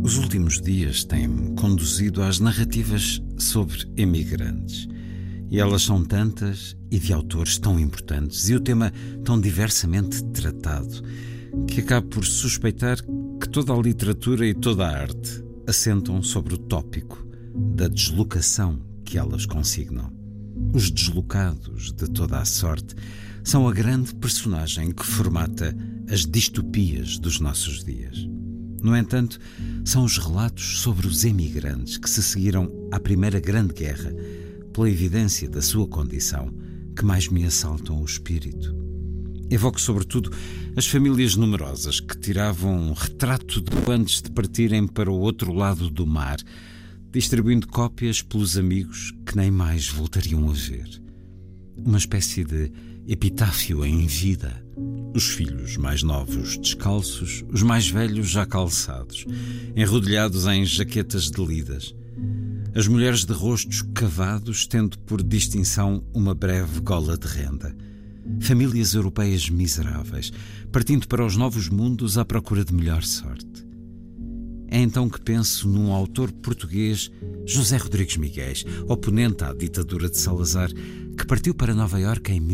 Os últimos dias têm-me conduzido às narrativas sobre emigrantes. E elas são tantas e de autores tão importantes e o tema tão diversamente tratado que acabo por suspeitar que toda a literatura e toda a arte assentam sobre o tópico da deslocação que elas consignam. Os deslocados de toda a sorte são a grande personagem que formata as distopias dos nossos dias. No entanto, são os relatos sobre os emigrantes que se seguiram à Primeira Grande Guerra, pela evidência da sua condição, que mais me assaltam o espírito. Evoco sobretudo as famílias numerosas que tiravam um retrato de antes de partirem para o outro lado do mar, distribuindo cópias pelos amigos que nem mais voltariam a ver. Uma espécie de epitáfio em vida. Os filhos mais novos descalços, os mais velhos já calçados, enrodilhados em jaquetas de lidas. As mulheres de rostos cavados tendo por distinção uma breve gola de renda. Famílias europeias miseráveis, partindo para os novos mundos à procura de melhor sorte. É então que penso num autor português, José Rodrigues Miguéis, oponente à ditadura de Salazar, que partiu para Nova Iorque em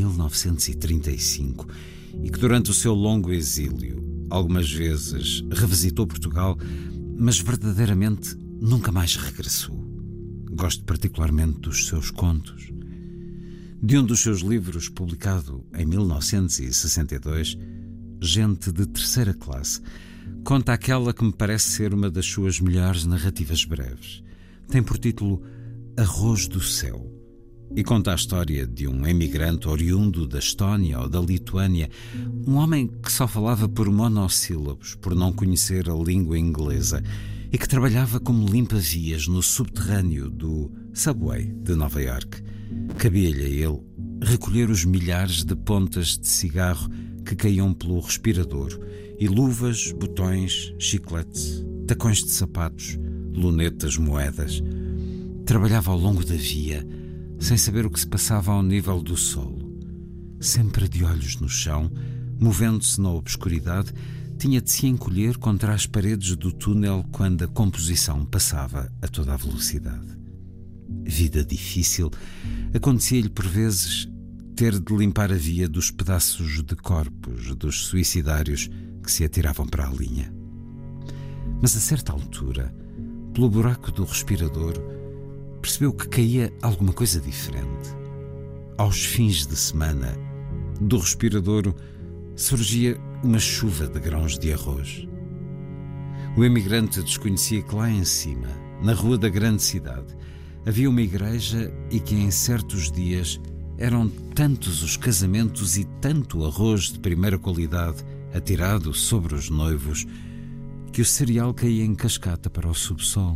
1935 e que durante o seu longo exílio, algumas vezes revisitou Portugal, mas verdadeiramente nunca mais regressou. Gosto particularmente dos seus contos. De um dos seus livros, publicado em 1962, Gente de Terceira Classe, conta aquela que me parece ser uma das suas melhores narrativas breves. Tem por título Arroz do Céu e conta a história de um emigrante oriundo da Estónia ou da Lituânia, um homem que só falava por monossílabos, por não conhecer a língua inglesa, e que trabalhava como limpa-vias no subterrâneo do Subway de Nova Iorque. Cabia-lhe a ele recolher os milhares de pontas de cigarro que caíam pelo respirador e luvas, botões, chicletes, tacões de sapatos, lunetas, moedas. Trabalhava ao longo da via, sem saber o que se passava ao nível do solo. Sempre de olhos no chão, movendo-se na obscuridade, tinha de se encolher contra as paredes do túnel quando a composição passava a toda a velocidade. Vida difícil, acontecia-lhe por vezes ter de limpar a via dos pedaços de corpos dos suicidários que se atiravam para a linha. Mas a certa altura, pelo buraco do respirador, percebeu que caía alguma coisa diferente. Aos fins de semana, do respirador surgia uma chuva de grãos de arroz. O emigrante desconhecia que lá em cima, na rua da grande cidade, havia uma igreja e que em certos dias eram tantos os casamentos e tanto arroz de primeira qualidade atirado sobre os noivos que o cereal caía em cascata para o subsolo.